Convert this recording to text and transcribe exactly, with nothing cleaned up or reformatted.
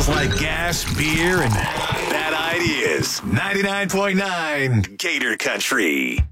smells like gas, beer, and bad ideas. ninety-nine point nine Gator Country.